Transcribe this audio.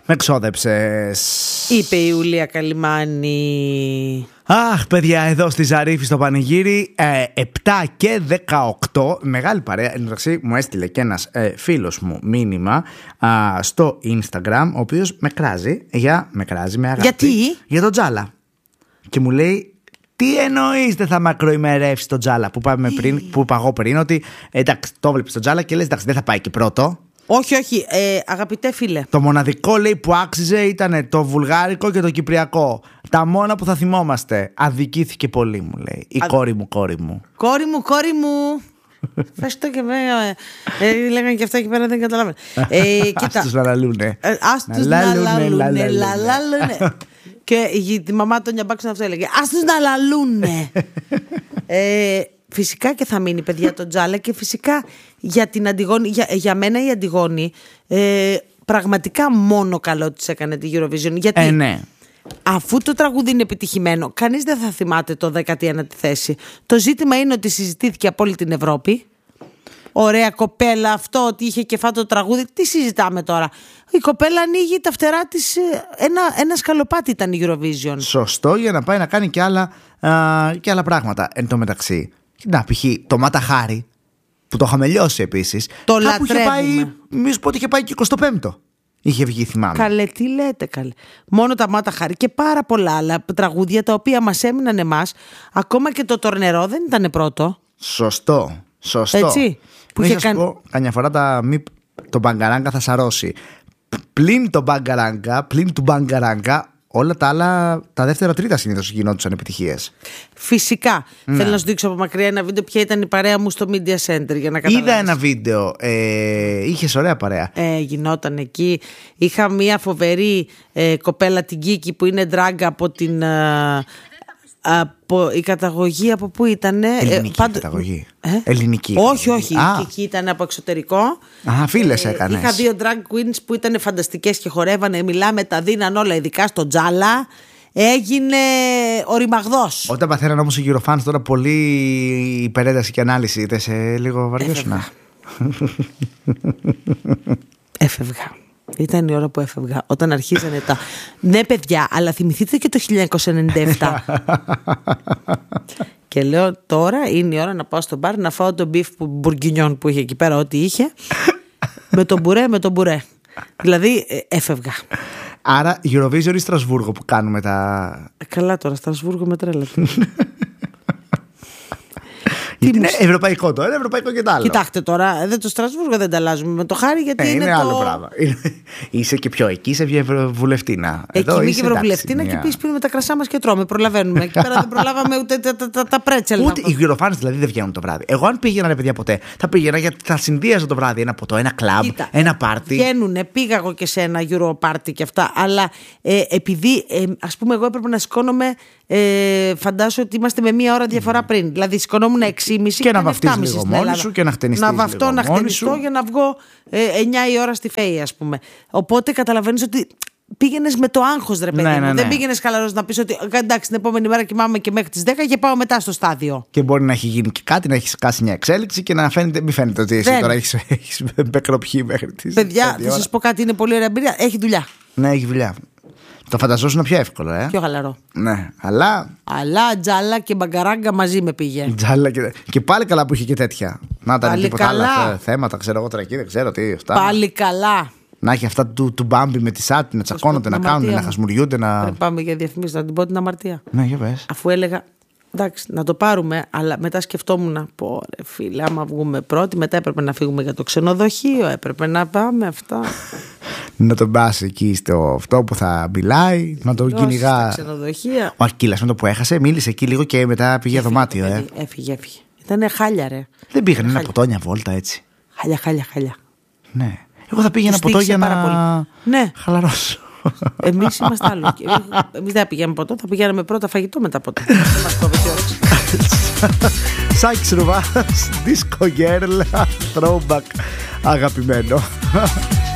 Με ξόδεψες, είπε η Ιουλία Καλιμάνη. Αχ, παιδιά, εδώ στη Ζαρίφη στο πανηγύρι, 7 και 18, μεγάλη παρέα. Εντάξει, μου έστειλε και ένας φίλος μου μήνυμα στο Instagram, ο οποίος με κράζει με αγάπη. Γιατί? Για τον Τζάλα. Και μου λέει, τι εννοείς δεν θα μακροημερεύσει τον Τζάλα, που είπα εγώ πριν, ότι εντάξει, το βλέπεις τον Τζάλα και λες, εντάξει, δεν θα πάει και πρώτο. Όχι, αγαπητέ φίλε. Το μοναδικό, λέει, που άξιζε ήταν το βουλγάρικο και το κυπριακό. Τα μόνα που θα θυμόμαστε. Αδικήθηκε πολύ, μου λέει. Η κόρη μου. Κόρη μου. Φέστο και με. Λέγανε και αυτά εκεί πέρα, δεν καταλάβαινε. Ας τους λαλαλούνε. Και τη μαμά τον Νιαμπάξον αυτό έλεγε. Ας τους να λαλούνε. Φυσικά και θα μείνει, παιδιά, τον Τζάλα, και φυσικά για την Αντιγόνη, για μένα η Αντιγόνη πραγματικά μόνο καλό της έκανε τη Eurovision. Γιατί ναι. Αφού το τραγούδι είναι επιτυχημένο, κανείς δεν θα θυμάται το 19η θέση. Το ζήτημα είναι ότι συζητήθηκε από όλη την Ευρώπη. Ωραία κοπέλα, αυτό ότι είχε και φάτο το τραγούδι. Τι συζητάμε τώρα? Η κοπέλα ανοίγει τα φτερά της. Ένα σκαλοπάτι ήταν η Eurovision. Σωστό, για να πάει να κάνει και άλλα πράγματα. Εν τω μεταξύ, να, π.χ. το Μάτα Χάρη, που το είχαμε λιώσει επίσης. Το λατρεύουμε. Μη σου πω ότι είχε πάει και 25ο. Είχε βγει, θυμάμαι. Καλέ, τι λέτε, καλέ. Μόνο τα Μάτα Χάρη και πάρα πολλά άλλα τραγούδια τα οποία μας έμειναν εμάς. Ακόμα και το Τορνερό δεν ήταν πρώτο. Σωστό. Έτσι. Που είχε κάνει. Καμιά φορά το Μπαγκαράγκα θα σαρώσει. Πλην του Μπαγκαράγκα, όλα τα άλλα, τα δεύτερα-τρίτα συνήθως γινόντουσαν επιτυχίες. Φυσικά. Θέλω να σου δείξω από μακριά ένα βίντεο ποια ήταν η παρέα μου στο Media Center, για να καταλάβεις. Είδα ένα βίντεο. Είχες ωραία παρέα. Γινόταν εκεί. Είχα μια φοβερή κοπέλα, την Κίκη, που είναι ντράγκα από την. Η καταγωγή από πού ήταν? Ελληνική καταγωγή. Ελληνική. Όχι. Η Κίκη ήταν από εξωτερικό. Φίλες έκανες. Είχα 2 drag queens που ήταν φανταστικές και χορεύανε. Μιλάμε, τα δίναν όλα, ειδικά στο Τζάλα. Έγινε οριμαγδός. Όταν παθαίναν όμως οι Eurofans τώρα πολύ υπερένταση και ανάλυση, δεν σε λίγο βαριέσουνα? Έφευγα. Ήταν η ώρα που έφευγα. Όταν αρχίζανε τα. Ναι, παιδιά, αλλά θυμηθείτε και το 1997. Και λέω, τώρα είναι η ώρα να πάω στο μπαρ να φάω τον μπιφ μπουργκινιόν που είχε εκεί πέρα, ό,τι είχε. με τον μπουρέ. Δηλαδή, έφευγα. Άρα, Eurovision ή Στρασβούργο που κάνουμε τα. Καλά τώρα, Στρασβούργο με τρέλα. Είναι ευρωπαϊκό τώρα, είναι ευρωπαϊκό και τα άλλο. Κοιτάξτε τώρα, το Στρασβούργο δεν τα αλλάζουμε με το Χάρη, γιατί είναι άλλο πράγμα. Είσαι και πιο εκεί, είσαι ευρωβουλευτήνα. Εκεί είμαι και ευρωβουλευτήνα και επίσης πίνουμε τα κρασά μας και τρώμε. Προλαβαίνουμε. Εκεί πέρα δεν προλάβαμε ούτε τα πρέτσελ. Ούτε οι Eurofans δηλαδή δεν βγαίνουν το βράδυ. Εγώ, αν πήγαινα, ρε παιδιά, ποτέ, θα πήγαινα γιατί θα συνδύαζα το βράδυ ένα ποτό, ένα κλαμπ, ένα πάρτι. Βγαίνουνε, πήγα εγώ και σε ένα Euro party και αυτά. Αλλά επειδή, ας πούμε, εγώ έπρεπε να σηκώνομαι. Φαντάσου ότι είμαστε με 1 ώρα διαφορά πριν. Δηλαδή, σηκωνόμουν 6.30 και να βαφτείς λίγο μόνη σου και να χτενιστείς. Να βαφτώ, να χτενιστώ για να βγω 9 η ώρα στη ΦΕΗ, ας πούμε. Οπότε καταλαβαίνεις ότι πήγαινες με το άγχος, ρε παιδί μου. Δεν πήγαινες χαλαρός να πεις ότι εντάξει, την επόμενη μέρα κοιμάμαι και μέχρι τις 10 και πάω μετά στο στάδιο. Και μπορεί να έχει γίνει και κάτι, να έχει σκάσει μια εξέλιξη και να φαίνεται, μην φαίνεται ότι εσύ τώρα έχεις μπεκροπιεί μέχρι τις. Παιδιά, θα σας πω κάτι, είναι πολύ ωραία εμπειρία. Έχει δουλειά. Ναι, έχει δουλειά. Το φανταζόσουν πιο εύκολο, πιο χαλαρό. Ναι, αλλά Τζάλα και Μπαγκαράγκα μαζί με πήγε. Τζάλα και πάλι καλά που είχε και τέτοια. Να ήταν τίποτα άλλα θέματα, ξέρω εγώ τώρα εκεί, δεν ξέρω τι αυτά. Πάλι καλά. Να έχει αυτά του Μπάμπι με τη Σάτι, να τσακώνονται, να κάνουν, να χασμουριούνται. Πρέπει πάμε για διαφημίσεις, να την πω την αμαρτία. Ναι, για πες. Αφού έλεγα εντάξει, να το πάρουμε, αλλά μετά σκεφτόμουν, πω ρε φίλε, άμα βγούμε πρώτοι, μετά έπρεπε να φύγουμε για το ξενοδοχείο, έπρεπε να πάμε αυτά. Να τον πας εκεί στο αυτό που θα μιλάει, να τον κυνηγά. Ξενοδοχεία. Ο Αρκίλας με το που έχασε, μίλησε εκεί λίγο και μετά πήγε δωμάτιο. Έφυγε. Ήτανε χάλια, ρε. Δεν πήγανε ένα ποτό, μια βόλτα έτσι. Χάλια. Ναι. Εγώ θα πήγαινα ποτό για να χαλαρώσω. Εμείς είμαστε άλλο. Εμείς δεν πηγαίναμε ποτό, θα πηγαίναμε πρώτα φαγητό μετά ποτό. Δεν μας κόβει η όρεξη. Σάκης Ρουβάς, Disco Girl, throwback αγαπημένο.